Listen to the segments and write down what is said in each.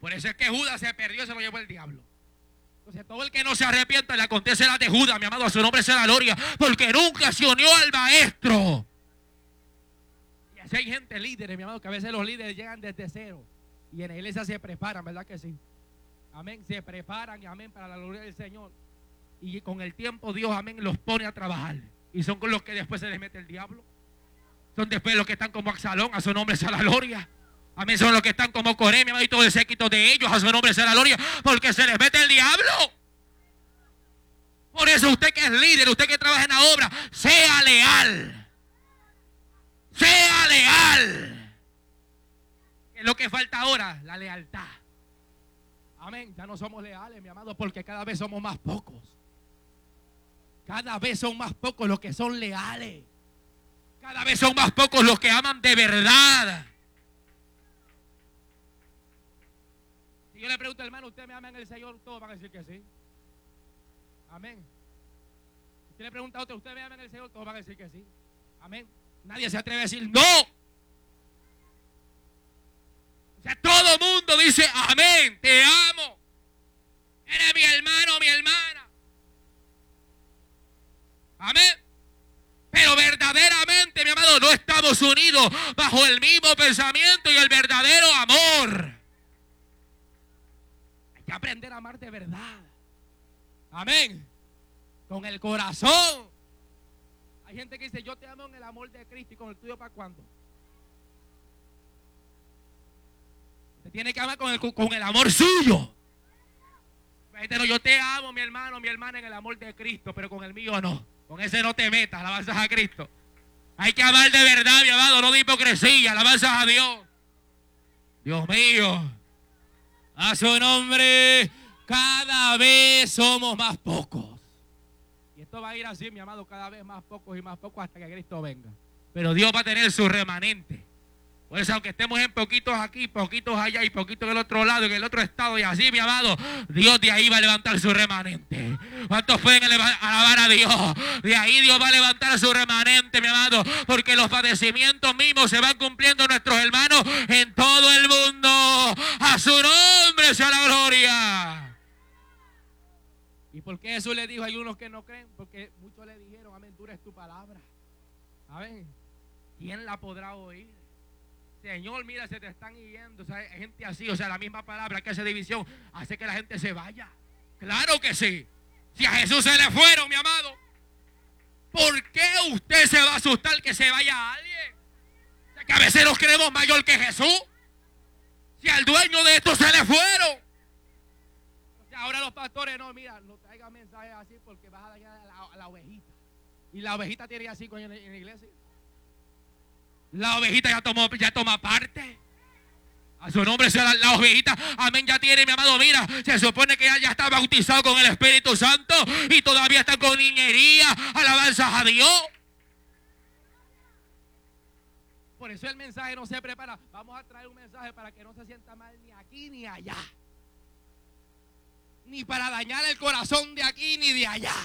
Por eso es que Judas se perdió y se lo llevó el diablo. Entonces todo el que no se arrepienta le acontece la de Judas, mi amado, a su nombre sea la gloria, porque nunca se unió al maestro. Y así hay gente líderes, mi amado, que a veces los líderes llegan desde cero y en la iglesia se preparan, ¿verdad que sí? Amén, se preparan, amén, para la gloria del Señor. Y con el tiempo Dios, amén, los pone a trabajar. Y son con los que después se les mete el diablo. Son después los que están como Absalón, a su nombre sea la gloria. Amén, son los que están como Coré, mi amado, y todo el séquito de ellos, a su nombre sea la gloria, porque se les mete el diablo. Por eso usted que es líder, usted que trabaja en la obra, sea leal. Sea leal. ¿Qué es lo que falta ahora? La lealtad. Amén, ya no somos leales, mi amado, porque cada vez somos más pocos. Cada vez son más pocos los que son leales. Cada vez son más pocos los que aman de verdad. Si yo le pregunto, hermano, ¿usted me ama en el Señor? Todos van a decir que sí. Amén. Si usted le pregunta a otro, ¿usted me ama en el Señor? Todos van a decir que sí. Amén. Nadie se atreve a decir no. O sea, todo mundo dice amén, te amo. Eres mi hermano, mi hermana. Amén. Pero verdaderamente, mi amado, no estamos unidos bajo el mismo pensamiento y el verdadero amor. Hay que aprender a amar de verdad. Amén. Con el corazón. Hay gente que dice, yo te amo en el amor de Cristo, y con el tuyo, ¿para cuándo? Usted tiene que amar con el amor suyo. Pero yo te amo, mi hermano, mi hermana, en el amor de Cristo, pero con el mío no. Con ese no te metas, alabanzas a Cristo. Hay que amar de verdad, mi amado, no de hipocresía, alabanzas a Dios. Dios mío, a su nombre, cada vez somos más pocos. Y esto va a ir así, mi amado, cada vez más pocos y más pocos hasta que Cristo venga. Pero Dios va a tener su remanente. Por eso, aunque estemos en poquitos aquí, poquitos allá y poquitos del otro lado, en el otro estado y así, mi amado, Dios de ahí va a levantar su remanente. ¿Cuántos pueden alabar a Dios? De ahí Dios va a levantar su remanente, mi amado, porque los padecimientos mismos se van cumpliendo en nuestros hermanos en todo el mundo. A su nombre sea la gloria. ¿Y por qué Jesús le dijo? Hay unos que no creen, porque muchos le dijeron, amén, dura es tu palabra. Amén. ¿Quién la podrá oír? Señor, mira, se te están yendo, o sea, hay gente así, o sea, la misma palabra que hace división hace que la gente se vaya. Claro que sí. Si a Jesús se le fueron, mi amado, ¿por qué usted se va a asustar que se vaya alguien? O sea, que a veces nos creemos mayor que Jesús. Si al dueño de esto se le fueron. O sea, ahora los pastores, no, mira, no traigan mensajes así porque vas a dañar a la ovejita. Y la ovejita tiene así en la iglesia. La ovejita ya toma parte. A su nombre sea la ovejita. Amén, ya tiene, mi amado, mira, se supone que ya está bautizado con el Espíritu Santo y todavía está con niñería. Alabanzas a Dios. Por eso el mensaje no se prepara. Vamos a traer un mensaje para que no se sienta mal ni aquí ni allá. Ni para dañar el corazón de aquí ni de allá.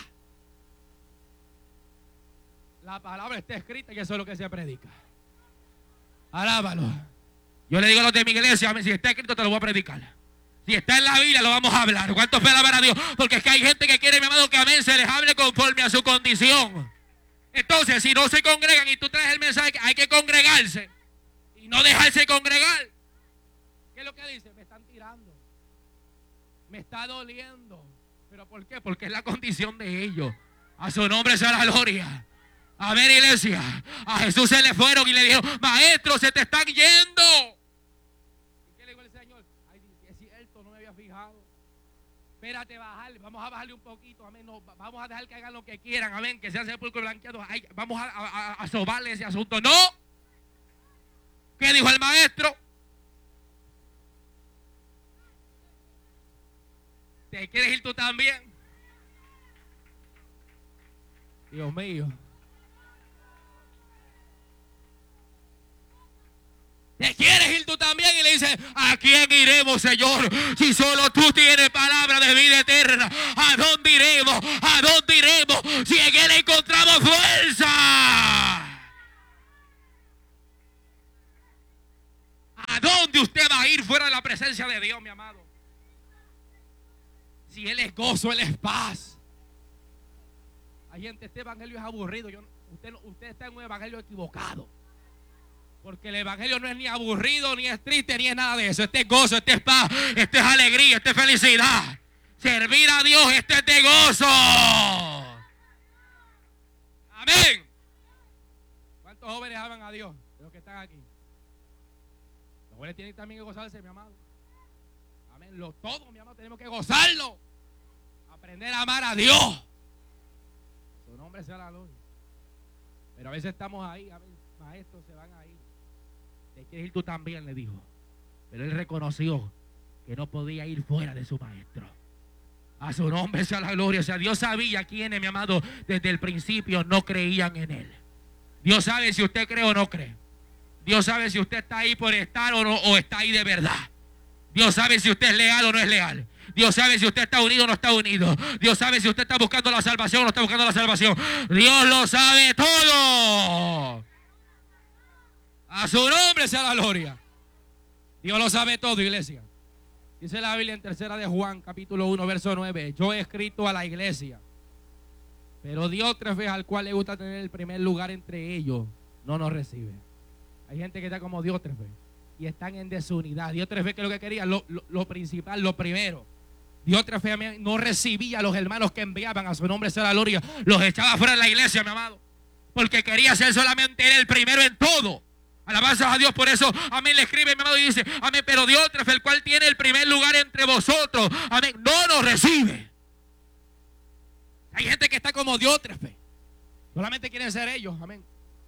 La palabra está escrita y eso es lo que se predica. Alábalo. Yo le digo a los de mi iglesia, si está escrito te lo voy a predicar. Si está en la Biblia lo vamos a hablar. ¿Cuántos pueden alabar a Dios? Porque es que hay gente que quiere, mi amado, que amén se les hable conforme a su condición. Entonces, si no se congregan y tú traes el mensaje, hay que congregarse y no dejarse congregar. ¿Qué es lo que dice? Me están tirando. Me está doliendo. ¿Pero por qué? Porque es la condición de ellos. A su nombre sea la gloria. A ver, iglesia, a Jesús se le fueron y le dijeron, maestro, se te están yendo. ¿Y qué le dijo el Señor? Ay, es cierto, no me había fijado. Espérate, bajarle, vamos a bajarle un poquito, amén. No, vamos a dejar que hagan lo que quieran, amén, que sean sepulcros blanqueados. Ay, vamos a sobarle ese asunto. No. ¿Qué dijo el maestro? ¿Te quieres ir tú también? Dios mío. ¿Te quieres ir tú también? Y le dice, ¿a quién iremos, Señor? Si solo tú tienes palabra de vida eterna. ¿A dónde iremos? ¿A dónde iremos? Si en Él encontramos fuerza. ¿A dónde usted va a ir fuera de la presencia de Dios, mi amado. Si Él es gozo, Él es paz. Hay gente, este evangelio es aburrido. Usted está en un evangelio equivocado. Porque el evangelio no es ni aburrido, ni es triste, ni es nada de eso. Este es gozo, este es paz, este es alegría, este es felicidad. Servir a Dios, este es de gozo. Amén. ¿Cuántos jóvenes aman a Dios? De los que están aquí. Los jóvenes tienen también que gozarse, mi amado. Amén. Todos, mi amado, tenemos que gozarlo. Aprender a amar a Dios. Su nombre sea la gloria. Pero a veces estamos ahí, a ver, maestros se van ahí. ¿Te quieres ir tú también? Le dijo. Pero él reconoció que no podía ir fuera de su maestro. A su nombre sea la gloria. O sea, Dios sabía quiénes, mi amado, desde el principio no creían en él. Dios sabe si usted cree o no cree. Dios sabe si usted está ahí por estar o no, o está ahí de verdad. Dios sabe si usted es leal o no es leal. Dios sabe si usted está unido o no está unido. Dios sabe si usted está buscando la salvación o no está buscando la salvación. Dios lo sabe todo. A su nombre sea la gloria. Dios lo sabe todo, iglesia. Dice la Biblia en 3 de Juan, capítulo 1, verso 9. Yo he escrito a la iglesia, pero Diótrefes, al cual le gusta tener el primer lugar entre ellos, no nos recibe. Hay gente que está como Diótrefes y están en desunidad. Diótrefes, que es lo que quería, lo principal, lo primero. Diótrefes no recibía a los hermanos que enviaban, a su nombre sea la gloria. Los echaba fuera de la iglesia, mi amado, porque quería ser solamente él el primero en todo. Alabanzas a Dios. Por eso, amén, le escribe, mi amado, y dice, amén, pero Diótrefes, el cual tiene el primer lugar entre vosotros, amén, no nos recibe. Hay gente que está como Diótrefes, solamente quieren ser ellos, amén.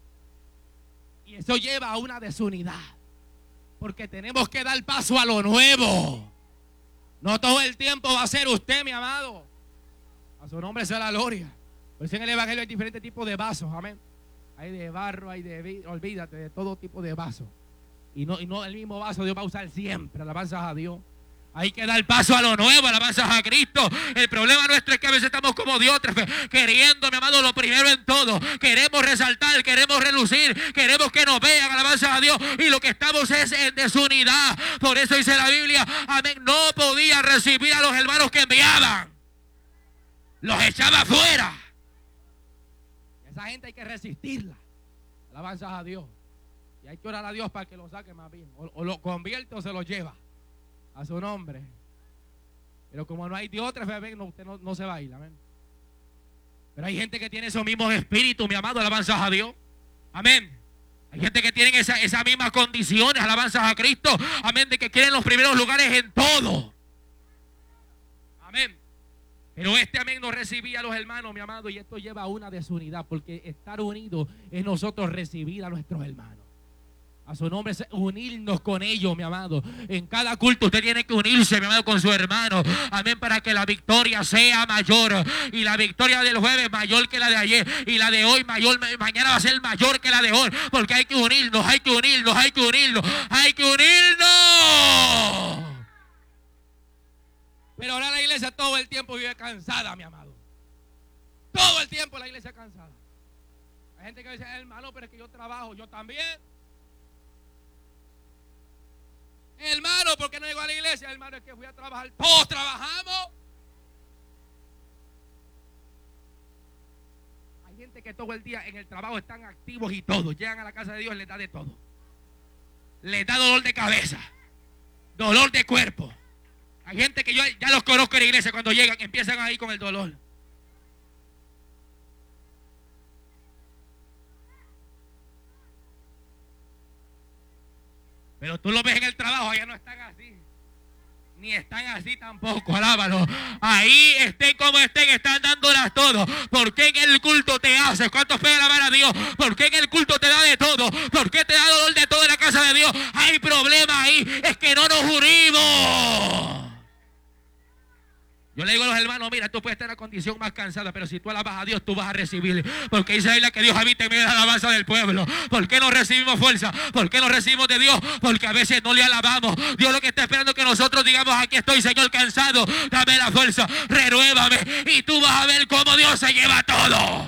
Y eso lleva a una desunidad, porque tenemos que dar paso a lo nuevo. No todo el tiempo va a ser usted, mi amado. A su nombre sea la gloria. Por eso en el evangelio hay diferentes tipos de vasos, amén. Hay de barro, hay de vidrio, olvídate, de todo tipo de vasos. Y no el mismo vaso Dios va a usar siempre. Alabanzas a Dios. Hay que dar paso a lo nuevo, alabanzas a Cristo. El problema nuestro es que a veces estamos como Diótrefes, queriendo, mi amado, lo primero en todo. Queremos resaltar, queremos relucir, queremos que nos vean, alabanzas a Dios. Y lo que estamos es en desunidad. Por eso dice la Biblia, amén, no podía recibir a los hermanos que enviaban. Los echaba fuera. Esa gente hay que resistirla. Alabanzas a Dios. Y hay que orar a Dios para que lo saque más bien. O lo convierte o se lo lleva. A su nombre. Pero como no hay Diótrefes, usted no se va a ir. Amén. Pero hay gente que tiene esos mismos espíritus, mi amado. Alabanzas a Dios. Amén. Hay gente que tiene esas mismas condiciones. Alabanzas a Cristo. Amén. De que quieren los primeros lugares en todo. Amén. Pero amén, no recibía a los hermanos, mi amado, y esto lleva a una desunidad, porque estar unidos es nosotros recibir a nuestros hermanos. A su nombre es unirnos con ellos, mi amado. En cada culto usted tiene que unirse, mi amado, con su hermano. Amén, para que la victoria sea mayor. Y la victoria del jueves mayor que la de ayer. Y la de hoy mayor, mañana va a ser mayor que la de hoy. Porque hay que unirnos, hay que unirnos, hay que unirnos, hay que unirnos. Pero ahora la iglesia todo el tiempo vive cansada, mi amado. Todo el tiempo la iglesia cansada. Hay gente que dice, hermano, pero es que yo trabajo. Yo también. Hermano, ¿por qué no llego a la iglesia? Hermano, es que fui a trabajar. Todos trabajamos. Hay gente que todo el día en el trabajo están activos y todos. Llegan a la casa de Dios y les da de todo. Les da dolor de cabeza. Dolor de cuerpo. Hay gente que yo ya los conozco en la iglesia, cuando llegan empiezan ahí con el dolor. Pero tú lo ves en el trabajo, allá no están así. Ni están así tampoco, alábalo. Ahí estén como estén, están dándolas todo. ¿Por qué en el culto te haces? ¿Cuántos pueden alabar a Dios? ¿Por qué en el culto te da de todo? ¿Por qué te da dolor de todo en la casa de Dios? Hay problema ahí, es que no nos unimos. Yo le digo a los hermanos, mira, tú puedes estar en la condición más cansada, pero si tú alabas a Dios, tú vas a recibir. Porque dice la Biblia que Dios habita en medio de la alabanza del pueblo. ¿Por qué no recibimos fuerza? ¿Por qué no recibimos de Dios? Porque a veces no le alabamos. Dios lo que está esperando es que nosotros digamos, aquí estoy, Señor, cansado. Dame la fuerza, renuévame. Y tú vas a ver cómo Dios se lleva todo.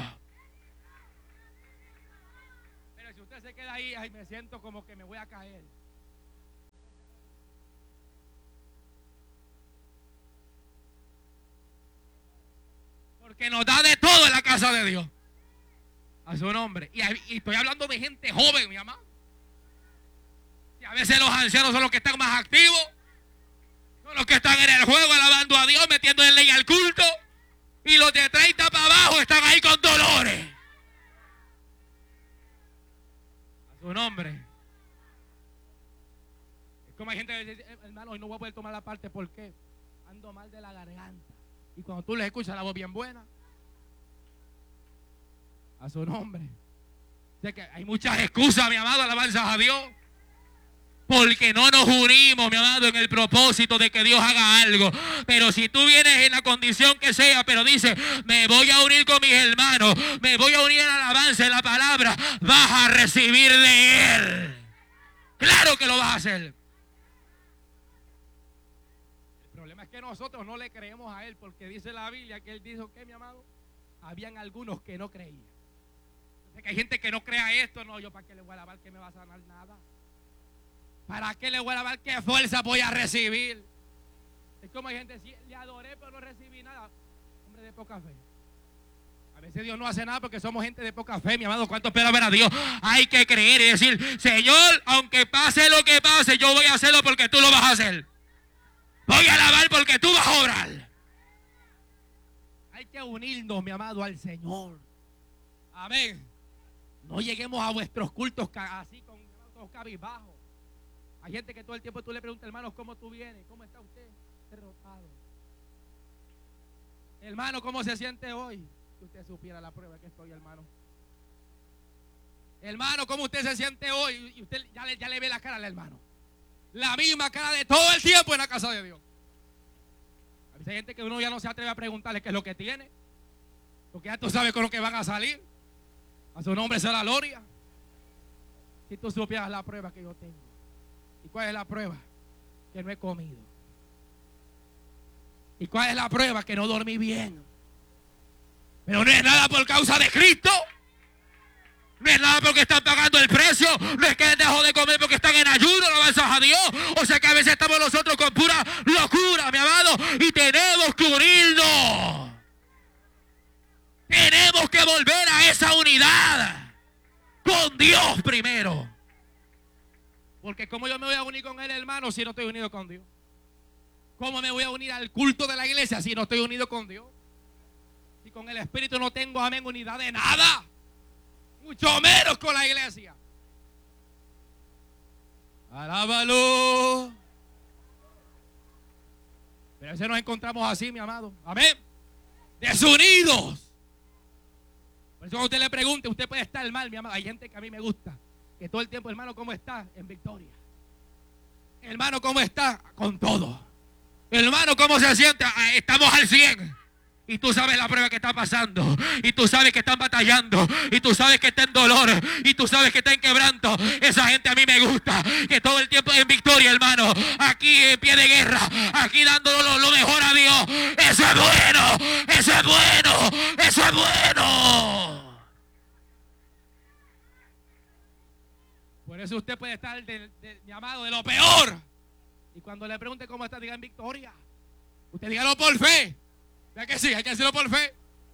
Pero si usted se queda ahí, ay, me siento como que me voy a caer. Porque nos da de todo en la casa de Dios. A su nombre. Y estoy hablando de gente joven, mi amado. Y a veces los ancianos son los que están más activos. Son los que están en el juego alabando a Dios, metiendo en ley al culto. Y los de 30 para abajo están ahí con dolores. A su nombre. Es como hay gente que dice, hermano, hoy no voy a poder tomar la parte, ¿por qué? Ando mal de la garganta. Y cuando tú les escuchas la voz bien buena. A su nombre. Sé que hay muchas excusas, mi amado, alabanzas a Dios. Porque no nos unimos, mi amado, en el propósito de que Dios haga algo. Pero si tú vienes en la condición que sea, pero dices, me voy a unir con mis hermanos, me voy a unir en alabanza, en la palabra, vas a recibir de Él. Claro que lo vas a hacer. El problema es que nosotros no le creemos a Él, porque dice la Biblia que Él dijo que, mi amado, habían algunos que no creían. Que hay gente que no crea esto, no, yo para qué le voy a alabar, que me va a sanar nada. ¿Para qué le voy a alabar? ¿Qué fuerza voy a recibir? Es como hay gente, si le adoré pero no recibí nada. Hombre de poca fe. A veces Dios no hace nada porque somos gente de poca fe, mi amado. ¿Cuánto espera ver a Dios? Hay que creer y decir, Señor, aunque pase lo que pase, yo voy a hacerlo porque tú lo vas a hacer. Voy a alabar porque tú vas a obrar. Hay que unirnos, mi amado, al Señor. Amén. No lleguemos a vuestros cultos así con todos cabizbajos. Hay gente que todo el tiempo tú le preguntas, hermanos, ¿cómo tú vienes? ¿Cómo está usted? Derrotado. Hermano, ¿cómo se siente hoy? Si usted supiera la prueba que estoy, hermano. Hermano, ¿cómo usted se siente hoy? Y usted ya le ve la cara al hermano. La misma cara de todo el tiempo en la casa de Dios. A veces hay gente que uno ya no se atreve a preguntarle qué es lo que tiene. Porque ya tú sabes con lo que van a salir. A su nombre sea la gloria. Si tú supieras la prueba que yo tengo. ¿Y cuál es la prueba? Que no he comido. ¿Y cuál es la prueba? Que no dormí bien. Pero no es nada por causa de Cristo. No es nada porque están pagando el precio. No es que dejó de comer porque están en ayuno, alabanzas a Dios. O sea que a veces estamos nosotros con pura locura, mi amado. Y tenemos que unirnos. Tenemos que volver a esa unidad. Con Dios primero. Porque ¿cómo yo me voy a unir con Él, hermano, si no estoy unido con Dios? ¿Cómo me voy a unir al culto de la iglesia si no estoy unido con Dios? Si con el Espíritu no tengo, amén, unidad de nada. Mucho menos con la iglesia. Alábalo. Pero a veces nos encontramos así, mi amado. Amén. Desunidos. Por eso cuando usted le pregunte, usted puede estar mal, mi amado. Hay gente que a mí me gusta. Que todo el tiempo, hermano, ¿cómo está? En victoria. Hermano, ¿cómo está? Con todo. Hermano, ¿cómo se siente? Estamos al 100. Y tú sabes la prueba que está pasando. Y tú sabes que están batallando. Y tú sabes que está en dolor. Y tú sabes que está en quebranto. Esa gente a mí me gusta. Que todo el tiempo en victoria, hermano. Aquí en pie de guerra. Aquí dándolo lo mejor a Dios. Eso es bueno. Eso es bueno. Eso es bueno. Por eso usted puede estar mi amado, de lo peor. Y cuando le pregunte cómo está, diga en victoria. Usted dígalo por fe. ¿Verdad que sí? Hay que hacerlo por fe.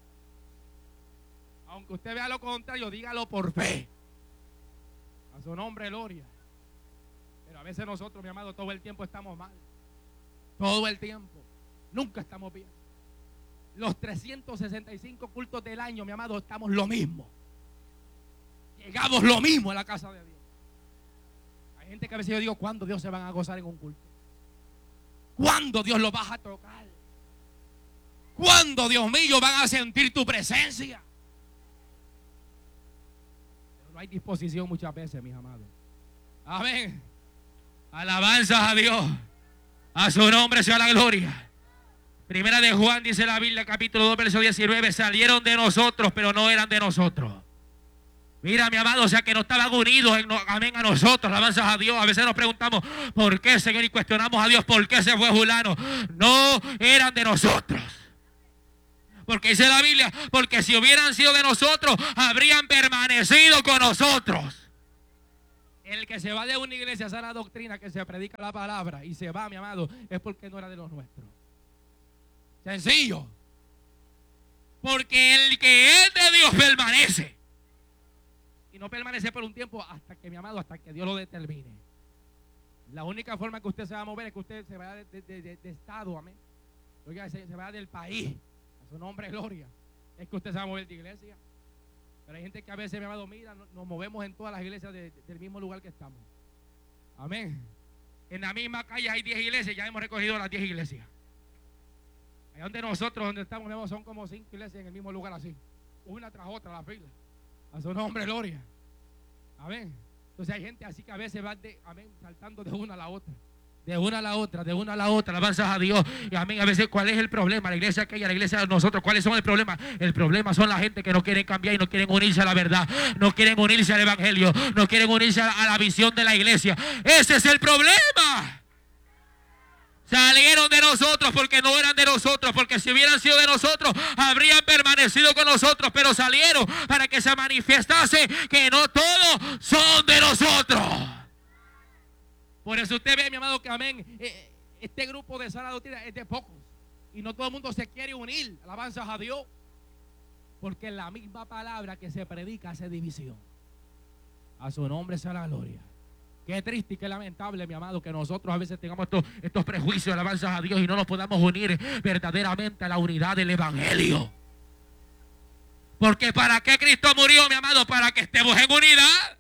Aunque usted vea lo contrario, dígalo por fe. A su nombre, gloria. Pero a veces nosotros, mi amado, todo el tiempo estamos mal. Todo el tiempo. Nunca estamos bien. Los 365 cultos del año, mi amado, estamos lo mismo. Llegamos lo mismo a la casa de Dios. Hay gente que a veces yo digo, ¿cuándo Dios se van a gozar en un culto? ¿Cuándo Dios lo vas a tocar? ¿Cuándo, Dios mío, van a sentir tu presencia? Pero no hay disposición muchas veces, mis amados. Amén. Alabanzas a Dios. A su nombre sea la gloria. Primera de Juan dice la Biblia, capítulo 2, verso 19. Salieron de nosotros, pero no eran de nosotros. Mira, mi amado, o sea que no estaban unidos, amén, a nosotros, alabanzas a Dios. A veces nos preguntamos, ¿por qué, Señor? Y cuestionamos a Dios, ¿por qué se fue fulano? No eran de nosotros. Porque dice la Biblia, porque si hubieran sido de nosotros, habrían permanecido con nosotros. El que se va de una iglesia a sana doctrina, que se predica la palabra y se va, mi amado, es porque no era de los nuestros. Sencillo. Porque el que es de Dios permanece. Y no permanece por un tiempo hasta que, mi amado, hasta que Dios lo determine. La única forma que usted se va a mover es que usted se vaya de estado, amén. Oiga, se vaya del país. A su nombre, gloria. Es que usted se va a mover de iglesia. Pero hay gente que a veces, mi amado, mira, nos movemos en todas las iglesias del mismo lugar que estamos. Amén. En la misma calle hay 10 iglesias, ya hemos recogido las 10 iglesias. Allá donde nosotros, donde estamos, mi amado, son como 5 iglesias en el mismo lugar así. Una tras otra, la fila. A su nombre, gloria. Amén. Entonces hay gente así que a veces va amén, saltando de una a la otra. De una a la otra, de una a la otra, alabanzas a Dios. Y amén, a veces, ¿cuál es el problema? La iglesia aquella, la iglesia de nosotros, ¿cuáles son el problema? El problema son la gente que no quieren cambiar y no quieren unirse a la verdad. No quieren unirse al evangelio. No quieren unirse a la visión de la iglesia. Ese es el problema. Salieron de nosotros porque no eran de nosotros, porque si hubieran sido de nosotros habrían permanecido con nosotros, pero salieron para que se manifestase que no todos son de nosotros. Por eso usted ve, mi amado, que amén, este grupo de sana doctrina es de pocos y no todo el mundo se quiere unir. Alabanzas a Dios, porque la misma palabra que se predica hace división. A su nombre sea la gloria. Qué triste y qué lamentable, mi amado, que nosotros a veces tengamos estos prejuicios, alabanzas a Dios, y no nos podamos unir verdaderamente a la unidad del evangelio. Porque ¿para qué Cristo murió, mi amado? Para que estemos en unidad.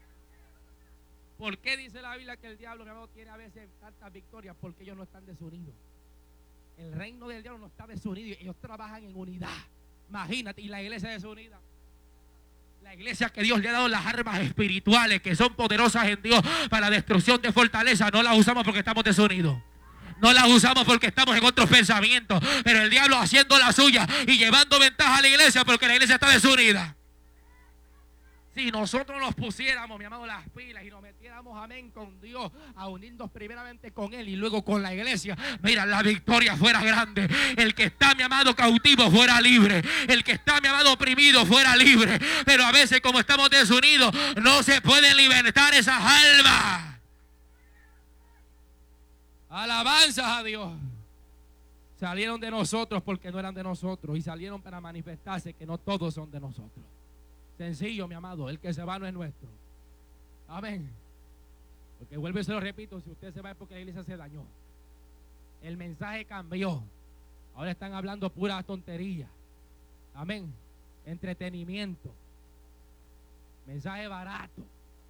¿Por qué dice la Biblia que el diablo, mi amado, tiene a veces tantas victorias? Porque ellos no están desunidos. El reino del diablo no está desunido. Ellos trabajan en unidad. Imagínate, y la iglesia desunida. La iglesia que Dios le ha dado las armas espirituales que son poderosas en Dios para la destrucción de fortaleza, no las usamos porque estamos desunidos. No las usamos porque estamos en otros pensamientos. Pero el diablo haciendo la suya y llevando ventaja a la iglesia porque la iglesia está desunida. Si nosotros nos pusiéramos, mi amado, las pilas y nos metiéramos, amén, con Dios, a unirnos primeramente con Él y luego con la iglesia, mira, la victoria fuera grande. El que está, mi amado, cautivo fuera libre. El que está, mi amado, oprimido fuera libre. Pero a veces, como estamos desunidos, no se pueden libertar esas almas. Alabanzas a Dios. Salieron de nosotros porque no eran de nosotros y salieron para manifestarse que no todos son de nosotros. Sencillo, mi amado, el que se va no es nuestro. Amén. Porque vuelvo y se lo repito, si usted se va es porque la iglesia se dañó. El mensaje cambió. Ahora están hablando pura tontería. Amén. Entretenimiento. Mensaje barato.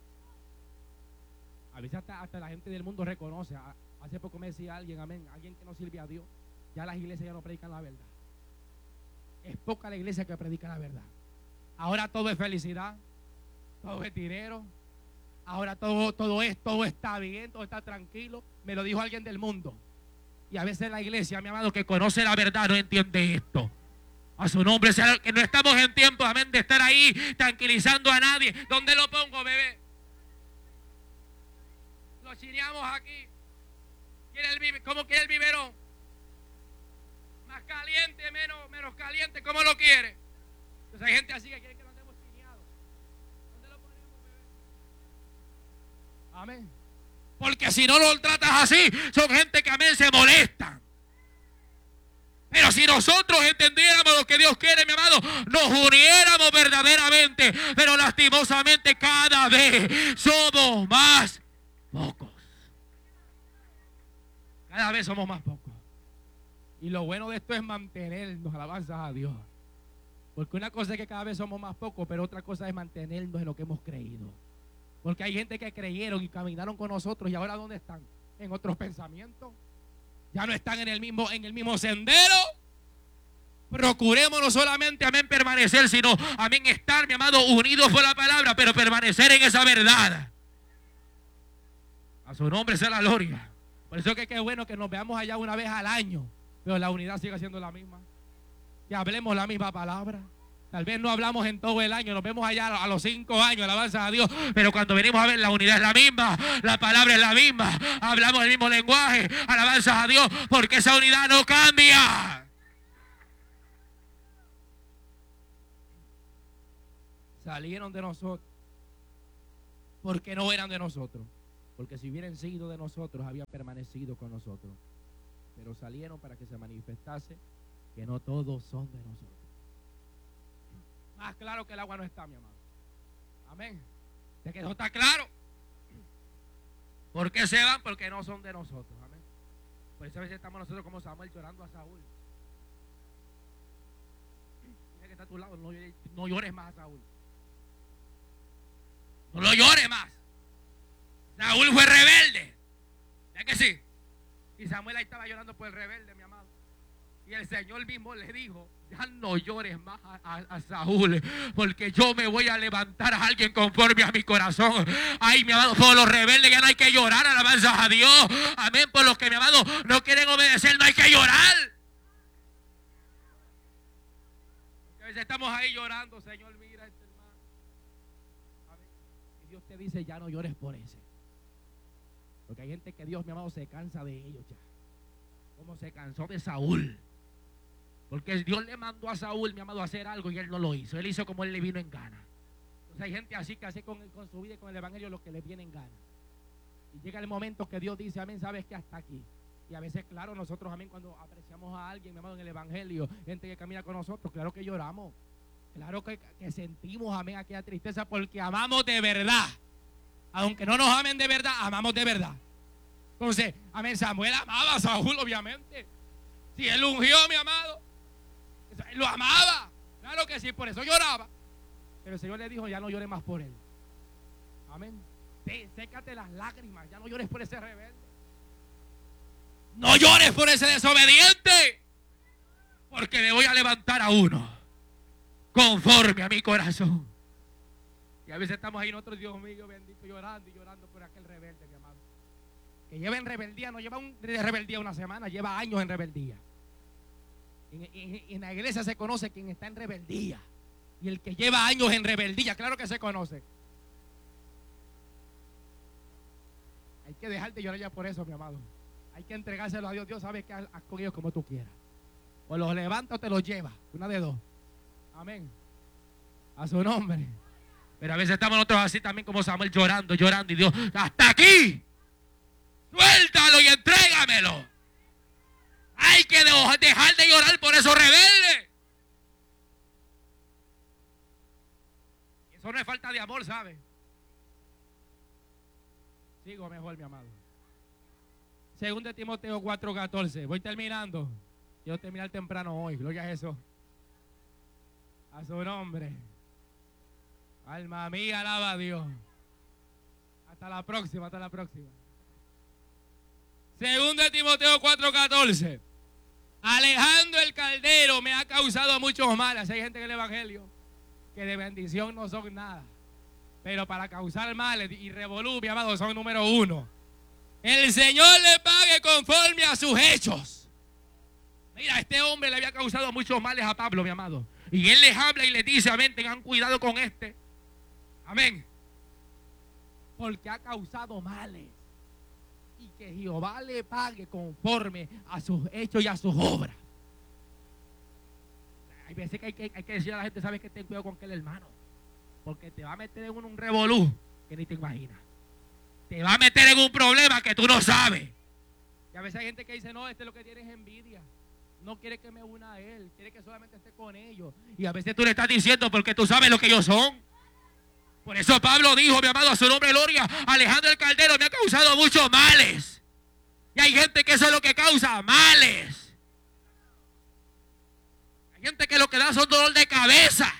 A veces hasta la gente del mundo reconoce. Hace poco me decía alguien, amén, alguien que no sirve a Dios. Ya las iglesias ya no predican la verdad. Es poca la iglesia que predica la verdad. Ahora todo es felicidad, todo es dinero, ahora todo está bien, todo está tranquilo. Me lo dijo alguien del mundo. Y a veces la iglesia, mi amado, que conoce la verdad, no entiende esto. A su nombre, que no estamos en tiempo, amén, de estar ahí tranquilizando a nadie. ¿Dónde lo pongo, bebé? Lo chineamos aquí. ¿Cómo quiere el biberón? Más caliente, menos caliente, ¿cómo lo quiere? Entonces hay gente así que quiere que lo andemos chineados. ¿Dónde lo ponemos, bebé? Amén. Porque si no lo tratas así, son gente que, amén, se molestan. Pero si nosotros entendiéramos lo que Dios quiere, mi amado, nos uniéramos verdaderamente. Pero lastimosamente cada vez somos más pocos. Cada vez somos más pocos. Y lo bueno de esto es mantenernos, alabanzas a Dios. Porque una cosa es que cada vez somos más pocos, pero otra cosa es mantenernos en lo que hemos creído. Porque hay gente que creyeron y caminaron con nosotros y ahora ¿dónde están? En otros pensamientos. Ya no están en el mismo sendero. Procuremos no solamente, amén, permanecer, sino, amén, estar, mi amado, unidos por la palabra, pero permanecer en esa verdad. A su nombre sea la gloria. Por eso que qué bueno que nos veamos allá una vez al año, pero la unidad siga siendo la misma. Que hablemos la misma palabra. Tal vez no hablamos en todo el año, nos vemos allá a los 5 años, alabanza a Dios, pero cuando venimos a ver, la unidad es la misma, la palabra es la misma, hablamos el mismo lenguaje, alabanza a Dios, porque esa unidad no cambia. Salieron de nosotros porque no eran de nosotros, porque si hubieran sido de nosotros, habían permanecido con nosotros, pero salieron para que se manifestase que no todos son de nosotros. Más claro que el agua no está, mi amado. Amén. ¿De que no está claro? ¿Por qué se van? Porque no son de nosotros. Amén. Por eso a veces estamos nosotros como Samuel llorando a Saúl. Mira que está a tu lado, no llores más a Saúl. No lo llores más. Saúl fue rebelde. ¿Ya que sí? Y Samuel ahí estaba llorando por el rebelde, mi amado. Y el Señor mismo le dijo: ya no llores más a Saúl, porque yo me voy a levantar a alguien conforme a mi corazón. Ay, mi amado, por los rebeldes ya no hay que llorar, alabanzas a Dios. Amén, por los que, mi amado, no quieren obedecer, no hay que llorar. Porque a veces estamos ahí llorando: Señor, mira a este hermano. Amén. Y Dios te dice: ya no llores por ese. Porque hay gente que Dios, mi amado, se cansa de ellos ya. Como se cansó de Saúl. Porque Dios le mandó a Saúl, mi amado, a hacer algo y él no lo hizo. Él hizo como él le vino en gana. Entonces hay gente así que hace con su vida y con el evangelio lo que le viene en gana. Y llega el momento que Dios dice: amén, sabes que hasta aquí. Y a veces, claro, nosotros, amén, cuando apreciamos a alguien, mi amado, en el evangelio, gente que camina con nosotros, claro que lloramos. Claro que sentimos, amén, aquella tristeza porque amamos de verdad. Aunque no nos amen de verdad, amamos de verdad. Entonces, amén, Samuel amaba a Saúl, obviamente. Si él ungió, mi amado, él lo amaba. Claro que sí, por eso lloraba. Pero el Señor le dijo: ya no llores más por él. Amén. Sécate las lágrimas, ya no llores por ese rebelde. No llores por ese desobediente. Porque me voy a levantar a uno conforme a mi corazón. Y a veces estamos ahí nosotros, Dios mío, bendito, llorando y llorando por aquel rebelde, mi amado. Que lleva en rebeldía, no lleva de rebeldía una semana, lleva años en rebeldía. En la iglesia se conoce quien está en rebeldía. Y el que lleva años en rebeldía, claro que se conoce. Hay que dejar de llorar ya por eso, mi amado. Hay que entregárselo a Dios. Dios sabe que haz con ellos como tú quieras. O los levanta o te los lleva. Una de dos. Amén. A su nombre. Pero a veces estamos nosotros así también como Samuel, llorando, llorando. Y Dios: hasta aquí. Suéltalo y entrégamelo. Hay que dejar de llorar por esos rebeldes. Eso no es falta de amor, ¿sabe? Sigo mejor, mi amado. 2 Timoteo 4:14. Voy terminando. Quiero terminar temprano hoy. Gloria a Jesús. A su nombre. Alma mía, alaba a Dios. Hasta la próxima, hasta la próxima. 2 Timoteo 4:14. Alejandro el Caldero me ha causado muchos males. Hay gente en el evangelio que de bendición no son nada, pero para causar males y revolú, mi amado, son número uno. El Señor le pague conforme a sus hechos. Mira, este hombre le había causado muchos males a Pablo, mi amado. Y él les habla y les dice: amén, tengan cuidado con este. Amén. Porque ha causado males. Y que Jehová le pague conforme a sus hechos y a sus obras. Hay veces que hay que decir a la gente: sabes que ten cuidado con aquel hermano, porque te va a meter en un revolú que ni te imaginas. Te va a meter en un problema que tú no sabes. Y a veces hay gente que dice: no, este es lo que tiene es envidia. No quiere que me una a él, quiere que solamente esté con ellos. Y a veces tú le estás diciendo porque tú sabes lo que ellos son. Por eso Pablo dijo, mi amado, a su nombre gloria: Alejandro el Caldero me ha causado muchos males. Y hay gente que eso es lo que causa males. Hay gente que lo que da son dolor de cabeza.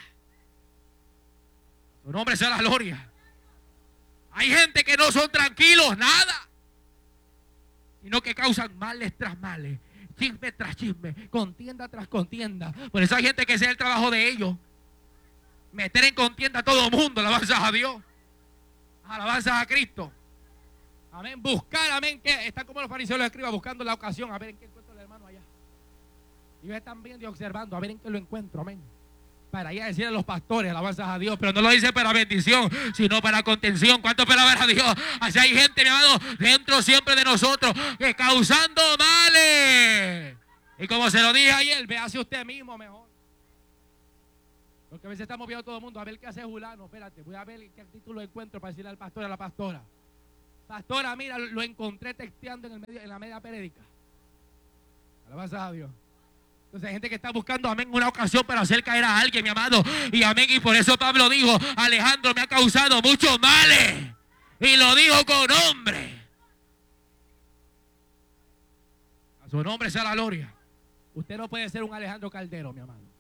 Su nombre sea la gloria. Hay gente que no son tranquilos, nada, sino que causan males tras males, chisme tras chisme, contienda tras contienda. Por eso hay gente que ese es el trabajo de ellos: meter en contienda a todo el mundo. Alabanzas a Dios, alabanzas a Cristo. Amén. Buscar, amén, que están como los fariseos los escribas buscando la ocasión, a ver en qué encuentro el hermano allá. Y ellos están viendo y observando, a ver en qué lo encuentro, amén. Para ir a decirle a los pastores, alabanzas a Dios, pero no lo dice para bendición, sino para contención. ¿Cuánto para ver a Dios? Así hay gente, mi amado, dentro siempre de nosotros, que causando males. Y como se lo dije ayer, véase usted mismo mejor. Porque a veces estamos viendo a todo el mundo, a ver qué hace Julano. Espérate, voy a ver qué título encuentro para decirle al pastor y a la pastora: pastora, mira, lo encontré texteando en la media periódica. Alabanzas a Dios. Entonces hay gente que está buscando, amén, una ocasión para hacer caer a alguien, mi amado. Y amén, y por eso Pablo dijo, Alejandro me ha causado muchos males. Y lo dijo con nombre. A su nombre sea la gloria. Usted no puede ser un Alejandro Caldero, mi amado.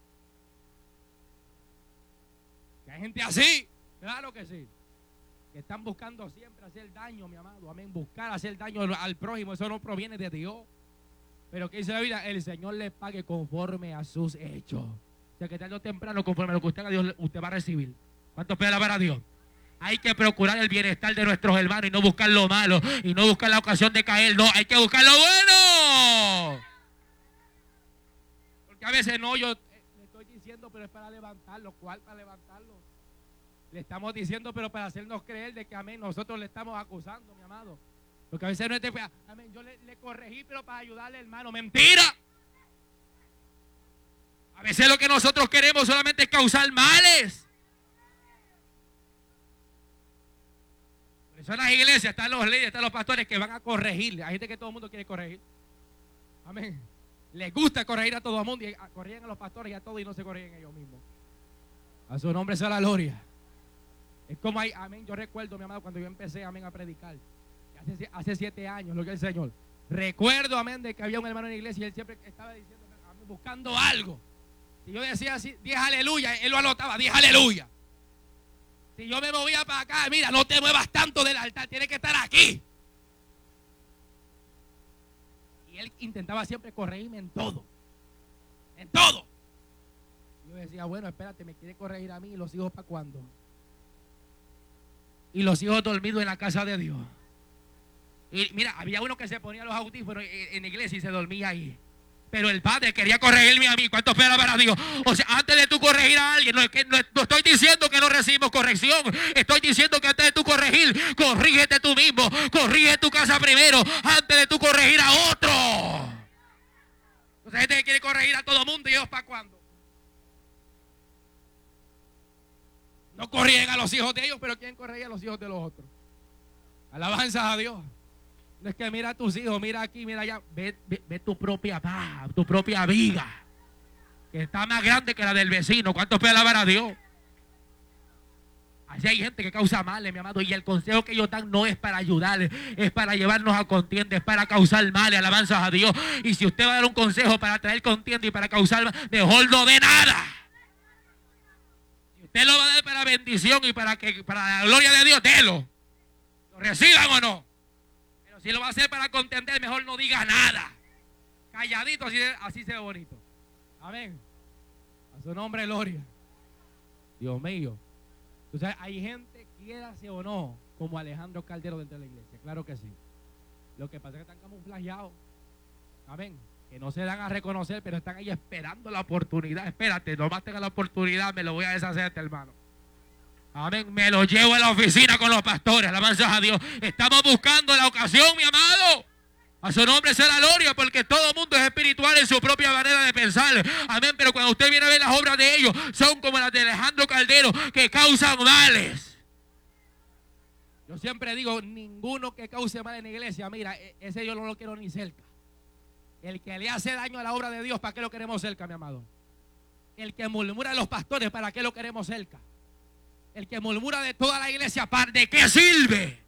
Que hay gente así, claro que sí. Que están buscando siempre hacer daño, mi amado. Amén, buscar hacer daño al prójimo, eso no proviene de Dios. Pero que dice la Biblia, el Señor le pague conforme a sus hechos. O sea que tarde o temprano, conforme a lo que usted haga, Dios, usted va a recibir. ¿Cuántos puede alabar a Dios? Hay que procurar el bienestar de nuestros hermanos y no buscar lo malo y no buscar la ocasión de caer. No, hay que buscar lo bueno. Porque a veces no, yo le estoy diciendo, pero es para levantarlo. ¿Cuál para levantarlo? Le estamos diciendo, pero para hacernos creer de que, amén, nosotros le estamos acusando, mi amado. Porque a veces no es de, amén, yo le corregí, pero para ayudarle, hermano. ¡Mentira! A veces lo que nosotros queremos solamente es causar males. Por eso en las iglesias están los líderes, están los pastores que van a corregirle. Hay gente que todo el mundo quiere corregir. Amén. Les gusta corregir a todo el mundo y corrigen a los pastores y a todos y no se corrigen ellos mismos. A su nombre sea la gloria. Es como hay, amén, yo recuerdo, mi amado, cuando yo empecé, amén, a predicar. Hace 7 años, lo que es el Señor. Recuerdo, amén, de que había un hermano en la iglesia y él siempre estaba diciendo, amén, buscando algo. Si yo decía así, 10 aleluya, él lo anotaba, 10 aleluya. Si yo me movía para acá, mira, no te muevas tanto del altar, tienes que estar aquí. Y él intentaba siempre corregirme en todo. En todo. Yo decía, bueno, espérate, me quiere corregir a mí y los hijos para cuándo. Y los hijos dormidos en la casa de Dios. Y mira, había uno que se ponía los audífonos en la iglesia y se dormía ahí. Pero el padre quería corregirme a mí. ¿Cuánto espera para Dios? O sea, antes de tú corregir a alguien, no estoy diciendo que no recibimos corrección. Estoy diciendo que antes de tú corregir, corrígete tú mismo. Corrige tu casa primero, antes de tú corregir a otro. O sea, hay gente que quiere corregir a todo el mundo y ellos para cuándo. No corrigen a los hijos de ellos, pero quieren corregir a los hijos de los otros. Alabanzas a Dios. No es que mira a tus hijos, mira aquí, mira allá. Ve tu propia paz, tu propia viga, que está más grande que la del vecino. ¿Cuántos puede alabar a Dios? Así hay gente que causa males, mi amado, y el consejo que ellos dan no es para ayudar, es para llevarnos a contienda, es para causar males. Alabanzas a Dios. Y si usted va a dar un consejo para traer contienda y para causar mal, mejor no dé nada. Si usted lo va a dar para bendición y para la gloria de Dios, délo. ¿Lo reciban o no? Si lo va a hacer para contender, mejor no diga nada. Calladito, así se ve bonito. Amén. A su nombre, gloria. Dios mío. Entonces, hay gente, quiérase o no, como Alejandro Caldero dentro de la iglesia. Claro que sí. Lo que pasa es que están camuflajeados. Amén. Que no se dan a reconocer, pero están ahí esperando la oportunidad. Espérate, nomás tenga la oportunidad, me lo voy a deshacer, hermano. Amén, me lo llevo a la oficina con los pastores, alabanzas a Dios. Estamos buscando la ocasión, mi amado. A su nombre sea la gloria, porque todo el mundo es espiritual en su propia manera de pensar. Amén, pero cuando usted viene a ver las obras de ellos, son como las de Alejandro Caldero, que causan males. Yo siempre digo, ninguno que cause mal en la iglesia, mira, ese yo no lo quiero ni cerca. El que le hace daño a la obra de Dios, ¿para qué lo queremos cerca, mi amado? El que murmura a los pastores, ¿para qué lo queremos cerca? El que murmura de toda la iglesia, ¿de qué sirve?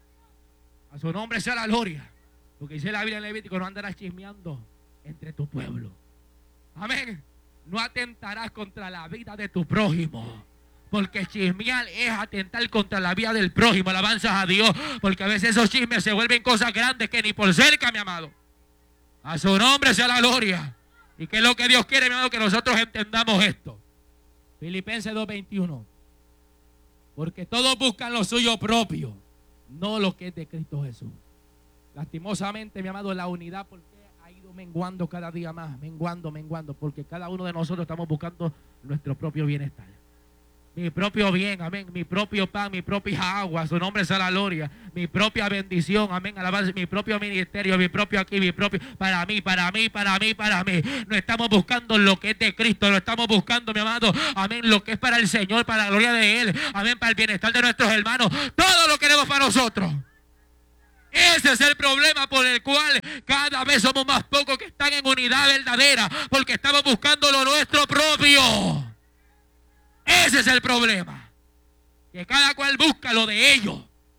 A su nombre sea la gloria. Porque dice la Biblia en Levítico, no andarás chismeando entre tu pueblo. Amén. No atentarás contra la vida de tu prójimo. Porque chismear es atentar contra la vida del prójimo. Alabanzas a Dios. Porque a veces esos chismes se vuelven cosas grandes que ni por cerca, mi amado. A su nombre sea la gloria. ¿Y qué es lo que Dios quiere, mi amado? Que nosotros entendamos esto. Filipenses 2:21. Porque todos buscan lo suyo propio, no lo que es de Cristo Jesús. Lastimosamente, mi amado, la unidad, porque ha ido menguando cada día más, menguando, porque cada uno de nosotros estamos buscando nuestro propio bienestar. Mi propio bien, amén, mi propio pan, mi propia agua, su nombre sea la gloria, mi propia bendición, amén, alabanza, mi propio ministerio, mi propio aquí, mi propio, para mí. No estamos buscando lo que es de Cristo, lo estamos buscando, mi amado, amén, lo que es para el Señor, para la gloria de Él, amén, para el bienestar de nuestros hermanos. Todo lo queremos para nosotros. Ese es el problema por el cual cada vez somos más pocos que están en unidad verdadera, porque estamos buscando lo nuestro propio. Ese es el problema, que cada cual busca lo de ellos.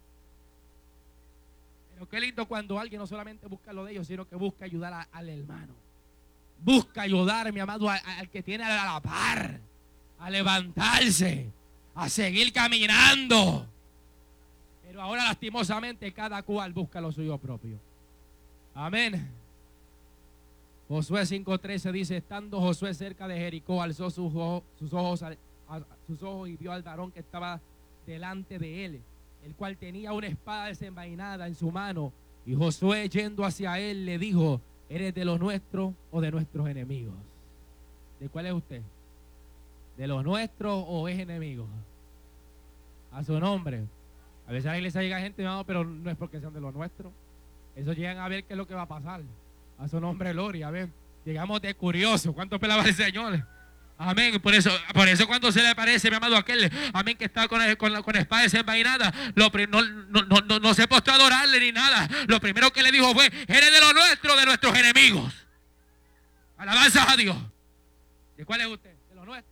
Pero qué lindo cuando alguien no solamente busca lo de ellos, sino que busca ayudar al hermano. Busca ayudar, mi amado, al que tiene a la par, a levantarse, a seguir caminando. Pero ahora lastimosamente cada cual busca lo suyo propio. Amén. Josué 5:13 dice: estando Josué cerca de Jericó, alzó sus ojos y vio al varón que estaba delante de él, el cual tenía una espada desenvainada en su mano. Y Josué, yendo hacia él, le dijo: ¿eres de los nuestros o de nuestros enemigos? ¿De cuál es usted? ¿De los nuestros o es enemigo? A su nombre. A veces a la iglesia llega gente, no, pero no es porque sean de los nuestros. Eso llegan a ver qué es lo que va a pasar. A su nombre, gloria. A ver, llegamos de curiosos. ¿Cuánto pelaba el Señor? Amén. Por eso cuando se le aparece, mi amado, aquel, amén, que está con espada desenvainada, no se postró a adorarle ni nada. Lo primero que le dijo fue: eres de los nuestros, de nuestros enemigos. Alabanzas a Dios. ¿De cuál es usted? De los nuestros.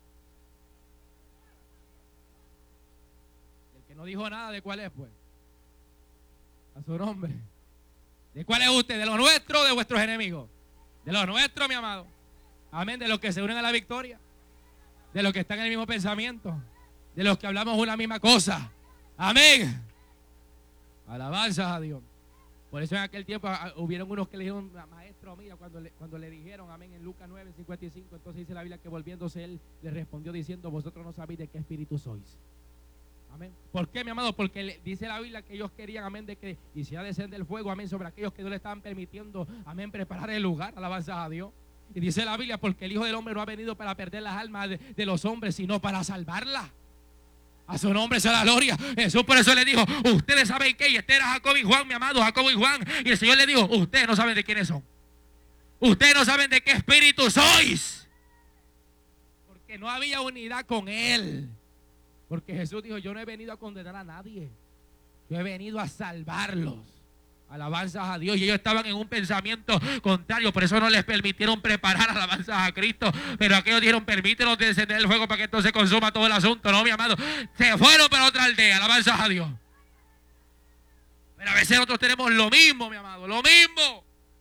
El que no dijo nada, ¿de cuál es, pues? A su nombre. ¿De cuál es usted? ¿De los nuestros o de vuestros enemigos? De los nuestros, mi amado. Amén. De los que se unen a la victoria. De los que están en el mismo pensamiento. De los que hablamos una misma cosa. Amén. Alabanzas a Dios. Por eso en aquel tiempo hubieron unos que le dijeron: maestro, mira, cuando le dijeron, amén, en Lucas 9:55, entonces dice la Biblia que volviéndose él le respondió diciendo: vosotros no sabéis de qué espíritu sois. Amén. ¿Por qué, mi amado? Porque dice la Biblia que ellos querían, amén, de que hiciera descender el fuego, amén, sobre aquellos que no le estaban permitiendo, amén, preparar el lugar. Alabanzas a Dios. Y dice la Biblia: porque el Hijo del Hombre no ha venido para perder las almas de los hombres, sino para salvarlas. A su nombre sea la gloria. Jesús por eso le dijo: ustedes saben qué. Y este era Jacobo y Juan, mi amado, Jacobo y Juan. Y el Señor le dijo: ustedes no saben de quiénes son. Ustedes no saben de qué espíritu sois. Porque no había unidad con Él. Porque Jesús dijo: yo no he venido a condenar a nadie. Yo he venido a salvarlos. Alabanzas a Dios. Y ellos estaban en un pensamiento contrario. Por eso no les permitieron preparar alabanzas a Cristo. Pero aquellos dijeron: permítenos descender el fuego para que entonces consuma todo el asunto. No, mi amado. Se fueron para otra aldea. Alabanzas a Dios. Pero a veces nosotros tenemos lo mismo, mi amado. Lo mismo.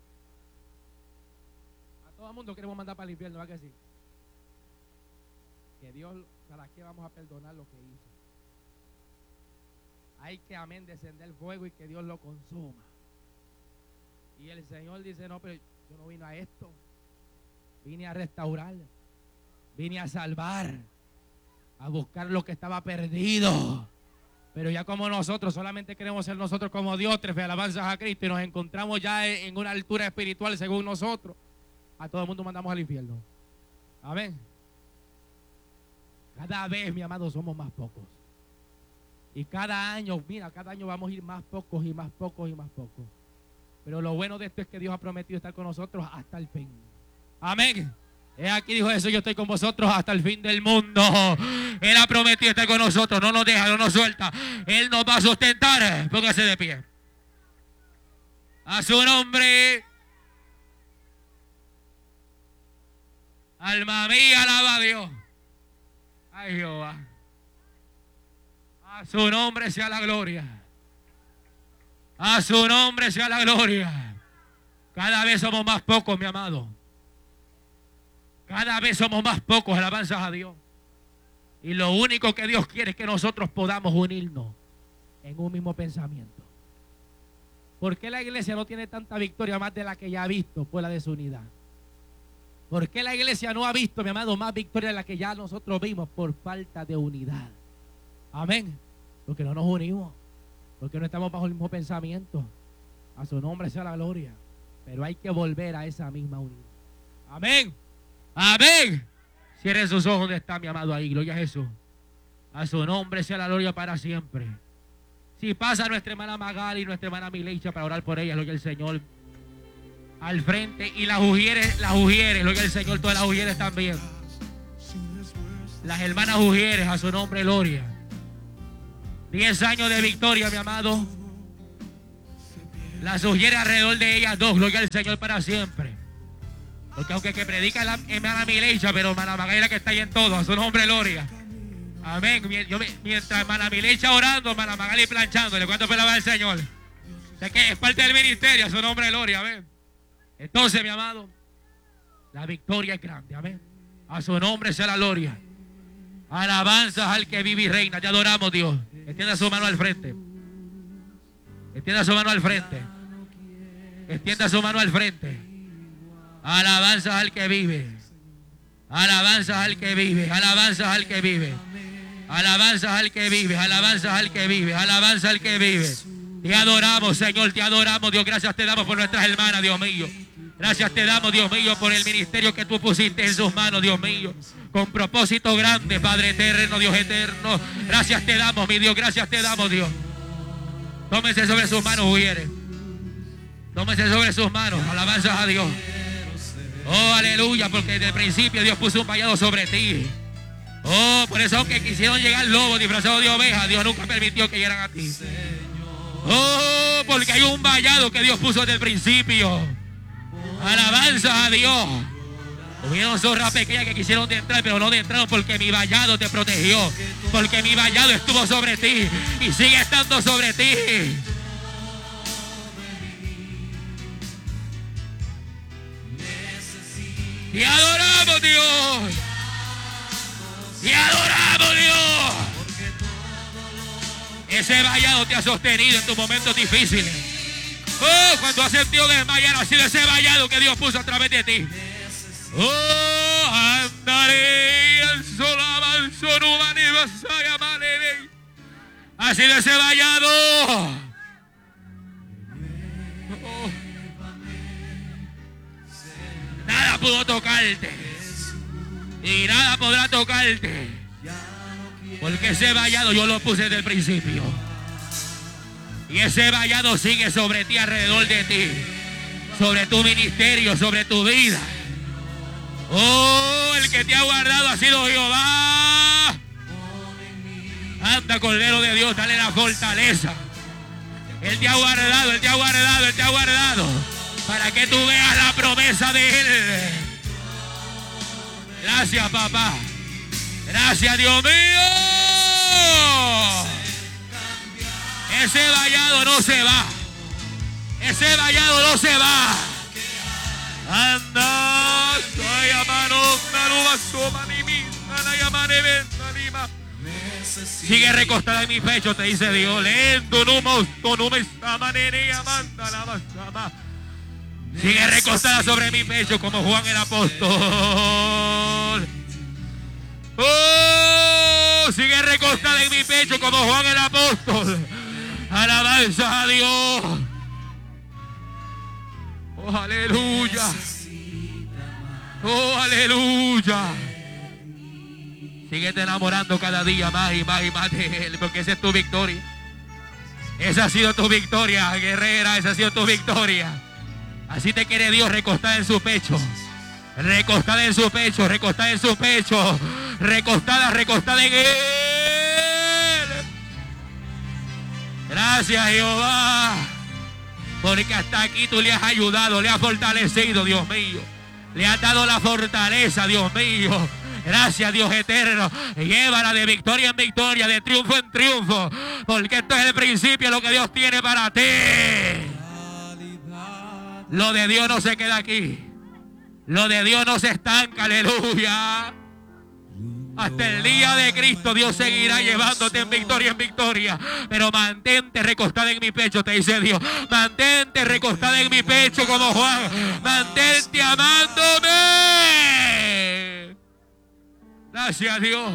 A todo el mundo queremos mandar para el infierno, ¿verdad que sí? Que Dios, ¿para qué vamos a perdonar lo que hizo? Hay que, amén, descender el fuego y que Dios lo consuma. Y el Señor dice: no, pero yo no vine a esto. Vine a restaurar. Vine a salvar. A buscar lo que estaba perdido. Pero ya como nosotros solamente queremos ser nosotros como diótrefes, alabanzas a Cristo, y nos encontramos ya en una altura espiritual según nosotros, a todo el mundo mandamos al infierno. Amén. Cada vez, mi amado, somos más pocos. Y cada año, mira, cada año vamos a ir más pocos y más pocos y más pocos. Pero lo bueno de esto es que Dios ha prometido estar con nosotros hasta el fin. Amén. Aquí dijo eso: yo estoy con vosotros hasta el fin del mundo. Él ha prometido estar con nosotros. No nos deja, no nos suelta. Él nos va a sustentar. Póngase de pie. A su nombre. Alma mía, alaba a Dios. Ay, Jehová. A su nombre sea la gloria. A su nombre sea la gloria. Cada vez somos más pocos, mi amado. Cada vez somos más pocos, alabanzas a Dios. Y lo único que Dios quiere es que nosotros podamos unirnos en un mismo pensamiento. ¿Por qué la iglesia no tiene tanta victoria más de la que ya ha visto por la desunidad? ¿Por qué la iglesia no ha visto, mi amado, más victoria de la que ya nosotros vimos? Por falta de unidad. Amén. Porque no nos unimos. Porque no estamos bajo el mismo pensamiento. A su nombre sea la gloria. Pero hay que volver a esa misma unidad. Amén. Amén. Cierren sus ojos donde está, mi amado, ahí. Gloria a Jesús. A su nombre sea la gloria para siempre. Si pasa nuestra hermana Magali y nuestra hermana Mileicha para orar por ellas, gloria al Señor. Al frente. Y las ujieres, gloria al Señor, todas las ujieres también. Las hermanas ujieres, a su nombre, gloria. 10 años de victoria, mi amado. Las ujieres alrededor de ellas dos. Gloria al Señor para siempre. Porque aunque que predica la hermana Milecha, pero hermana Magali es la que está ahí en todo. A su nombre, gloria. Amén. Mientras hermana Milecha orando, hermana Magali planchando. ¿Le cuento palabra al Señor? De que es parte del ministerio. A su nombre, gloria. Amén. Entonces, mi amado, la victoria es grande. Amén. A su nombre sea la gloria. Alabanzas al que vive y reina. Te adoramos, Dios. Extienda su mano al frente. Extienda su mano al frente. Extienda su mano al frente. Alabanzas al que vive. Alabanzas al que vive. Alabanzas al que vive. Alabanzas al que vive. Alabanzas al que vive. Alabanzas al que vive. Te adoramos, Señor. Te adoramos, Dios. Gracias te damos por nuestras hermanas, Dios mío. Gracias te damos, Dios mío, por el ministerio que tú pusiste en sus manos, Dios mío. Con propósito grande, Padre eterno, Dios eterno. Gracias te damos, mi Dios. Gracias te damos, Dios. Tómese sobre sus manos, mujeres. Tómese sobre sus manos. Alabanzas a Dios. Oh, aleluya, porque desde el principio Dios puso un vallado sobre ti. Oh, por eso aunque quisieron llegar lobos disfrazados de ovejas, Dios nunca permitió que llegaran a ti. Oh, porque hay un vallado que Dios puso desde el principio. Alabanzas a Dios. Hubieron zorras pequeñas que quisieron entrar, pero no entraron porque mi vallado te protegió. Porque mi vallado estuvo sobre ti y sigue estando sobre ti. Y adoramos, Dios. Y adoramos, Dios. Ese vallado te ha sostenido en tus momentos difíciles. Oh, cuando has sentido desmayar, ha sido ese vallado que Dios puso a través de ti. Oh, andaré en solavanzo, no mani vasaya manere. Ha sido ese vallado. Oh. Nada pudo tocarte. Y nada podrá tocarte. Porque ese vallado yo lo puse desde el principio. Y ese vallado sigue sobre ti, alrededor de ti. Sobre tu ministerio, sobre tu vida. Oh, el que te ha guardado ha sido Jehová. Anda, Cordero de Dios, dale la fortaleza. Él te ha guardado, Él te ha guardado, Él te ha guardado. Para que tú veas la promesa de Él. Gracias, papá. Gracias, Dios mío. Ese vallado no se va. Ese vallado no se va. Anda, soy a mano, sigue recostada en mi pecho, te dice Dios. Lento, no me está manera, manda la basama. Sigue recostada sobre mi pecho como Juan el apóstol. Oh, sigue recostada en mi pecho como Juan el apóstol. Alabanza a Dios. Oh, aleluya. Oh, aleluya. Síguete enamorando cada día más y más y más de Él, porque esa es tu victoria. Esa ha sido tu victoria, guerrera. Esa ha sido tu victoria. Así te quiere Dios, recostada en su pecho. Recostada en su pecho, recostada en su pecho. Recostada en Él. Gracias, Jehová. Porque hasta aquí tú le has ayudado, le has fortalecido, Dios mío. Le has dado la fortaleza, Dios mío. Gracias, Dios eterno. Llévala de victoria en victoria, de triunfo en triunfo. Porque esto es el principio de lo que Dios tiene para ti. Lo de Dios no se queda aquí. Lo de Dios no se estanca, aleluya. Hasta el día de Cristo Dios seguirá llevándote en victoria. Pero mantente recostada en mi pecho, te dice Dios. Mantente recostada en mi pecho como Juan. Mantente amándome. Gracias a Dios.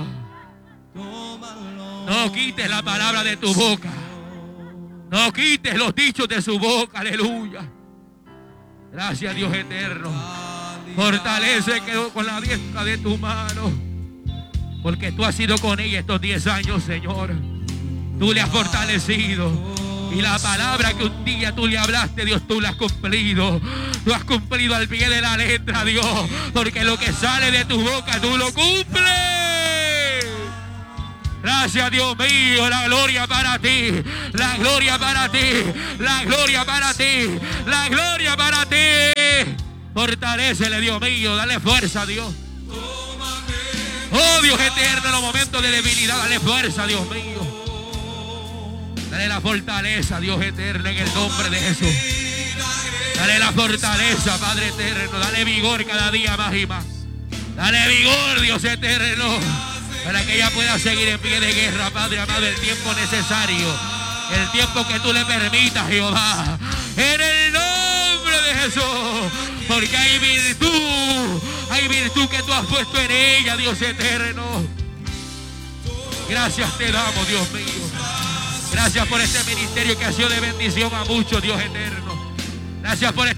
No quites la palabra de tu boca. No quites los dichos de su boca, aleluya. Gracias, Dios eterno. Fortalece con la diestra de tu mano. Porque tú has sido con ella estos 10 años, Señor. Tú le has fortalecido. Y la palabra que un día tú le hablaste, Dios, tú la has cumplido. Tú has cumplido al pie de la letra, Dios. Porque lo que sale de tu boca, tú lo cumples. Gracias, Dios mío, la gloria para ti, la gloria para ti, la gloria para ti, la gloria para ti. Fortalécele, Dios mío, dale fuerza, Dios. Oh, Dios eterno, en los momentos de debilidad, dale fuerza, Dios mío. Dale la fortaleza, Dios eterno, en el nombre de Jesús. Dale la fortaleza, Padre eterno, dale vigor cada día más y más. Dale vigor, Dios eterno, para que ella pueda seguir en pie de guerra, Padre amado, el tiempo necesario, el tiempo que tú le permitas, Jehová, en el nombre de Jesús, porque hay virtud que tú has puesto en ella, Dios eterno. Gracias te damos, Dios mío. Gracias por este ministerio que ha sido de bendición a muchos, Dios eterno. Gracias por este